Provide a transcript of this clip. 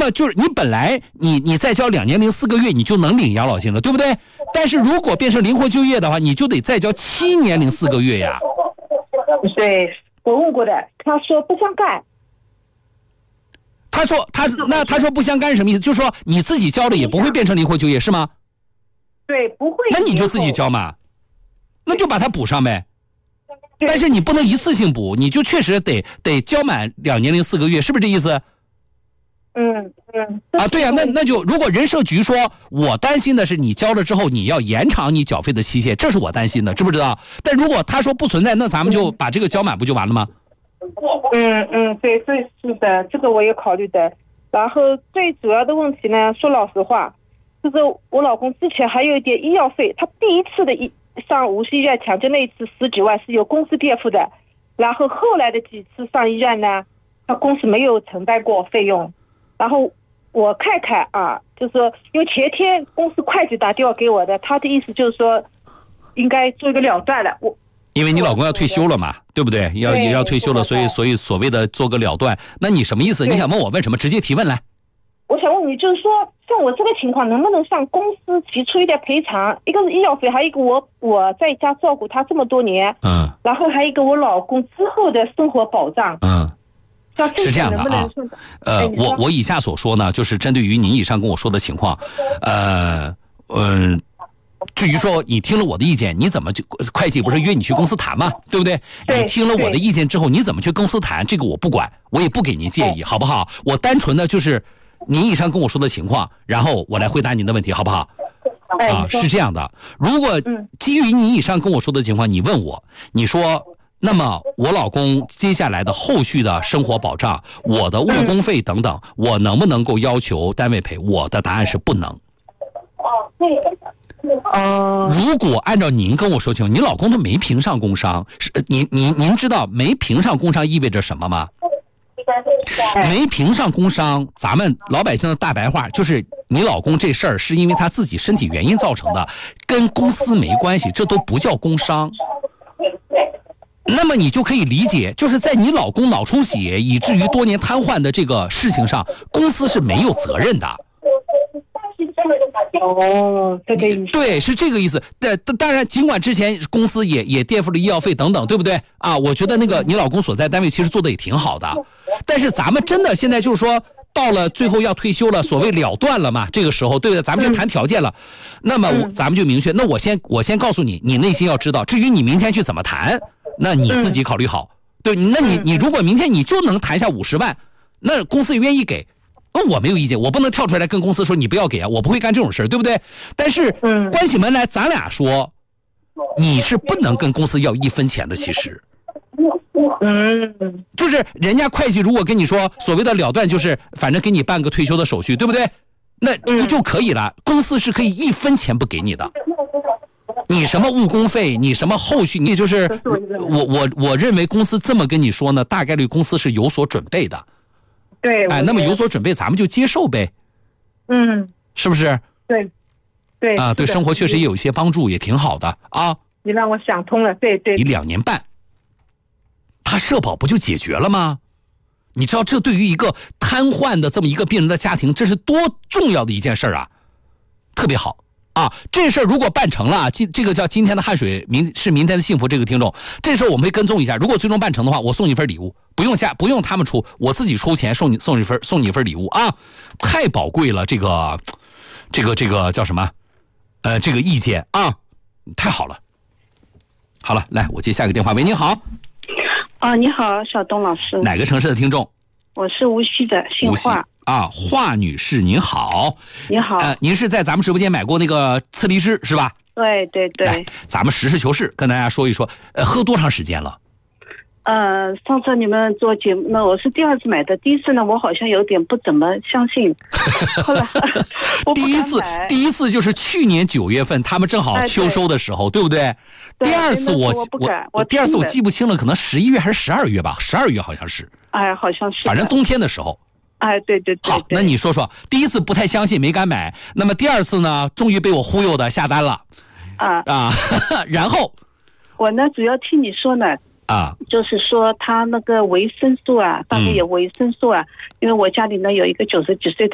呢，就是你本来你再交2年零4个月，你就能领养老金了，对不对？但是如果变成灵活就业的话，你就得再交7年零4个月呀。 对，我问过的，他说不相干。 他说不相干是什么意思？就是说你自己交了也不会变成灵活就业，是吗？ 对，不会。 那你就自己交嘛，那就把它补上呗。但是你不能一次性补，你就确实得交满2年零4个月，是不是这意思？对呀，那就如果人社局说，我担心的是你交了之后你要延长你缴费的期限，这是我担心的，知不知道？但如果他说不存在，那咱们就把这个交满不就完了吗？ 对，是的，这个我也考虑的。然后最主要的问题呢，说老实话，就是我老公之前还有一点医药费，他第一次的上无锡医院抢救那一次10几万是由公司垫付的，然后后来的几次上医院呢，他公司没有承担过费用。然后我看看啊，就是说因为前天公司会计打电话给我的，他的意思就是说应该做一个了断了。 因为你老公要退休了嘛，对不对？要退休了，所以所谓的做个了断，那你什么意思？你想问我问什么？直接提问来。 我想问你，就是说像我这个情况，能不能向公司提出一点赔偿？一个是医药费，还有一个我在家照顾他这么多年，然后还有一个我老公之后的生活保障， 是这样的啊。我以下所说呢，就是针对于您以上跟我说的情况，至于说你听了我的意见，你怎么就会计不是约你去公司谈嘛，对不对？你听了我的意见之后，你怎么去公司谈，这个我不管，我也不给您建议，好不好？我单纯的就是您以上跟我说的情况，然后我来回答您的问题，好不好？是这样的，如果基于你以上跟我说的情况，你问我，你说那么我老公接下来的后续的生活保障，我的误工费等等，我能不能够要求单位赔？我的答案是不能。如果按照您跟我说情况，您老公他没评上工伤，您知道没评上工伤意味着什么吗？没评上工伤，咱们老百姓的大白话就是你老公这事儿是因为他自己身体原因造成的，跟公司没关系，这都不叫工伤。那么你就可以理解，就是在你老公脑出血以至于多年瘫痪的这个事情上，公司是没有责任的。对，是这个意思。当然，尽管之前公司也垫付了医药费等等，对不对啊？我觉得那个你老公所在单位其实做的也挺好的，但是咱们真的现在就是说到了最后要退休了，所谓了断了嘛，这个时候对不对？咱们就谈条件了。那么咱们就明确，那我先告诉你，你内心要知道，至于你明天去怎么谈，那你自己考虑好。对，那你如果明天你就能谈下50万，那公司愿意给。那我没有意见，我不能跳出来跟公司说你不要给啊，我不会干这种事，对不对？但是关起门来，咱俩说，你是不能跟公司要1分钱的，其实。就是人家会计如果跟你说所谓的了断，就是反正给你办个退休的手续，对不对？那不就可以了？公司是可以1分钱不给你的。你什么误工费，你什么后续，你就是我认为公司这么跟你说呢，大概率公司是有所准备的。 对， 那么有所准备，咱们就接受呗。是不是？ 对对生活确实也有一些帮助，也挺好的啊。 你让我想通了，对。 你2年半，他社保不就解决了吗？你知道这对于一个瘫痪的这么一个病人的家庭，这是多重要的一件事啊，特别好。这事儿如果办成了，这个叫今天的汗水，是明天的幸福。这个听众，这事儿我们会跟踪一下。如果最终办成的话，我送你一份礼物，不用他们出，我自己出钱送你一份礼物啊！太宝贵了，这个叫什么？这个意见啊，太好了。好了，来，我接下一个电话。喂，你好。 你好，小东老师。 哪个城市的听众？ 我是无锡的，姓华。 华女士您好。 你好。 您是在咱们直播间买过那个刺梨汁是吧？ 对。 来，咱们实事求是跟大家说一说，喝多长时间了？ 上次你们做节目，那我是第2次买的，第1次呢，我好像有点不怎么相信。后来我第一次就是去年9月份，他们正好秋收的时候，对不对？第2次我第2次我记不清了，可能11月还是12月吧，12月好像是。 好像是。 反正冬天的时候。 对。 好，那你说说，第1次不太相信，没敢买，那么第2次呢，终于被我忽悠的下单了。然后我呢，主要听你说呢。就是说他那个维生素大概有维生素因为我家里呢有一个90几岁的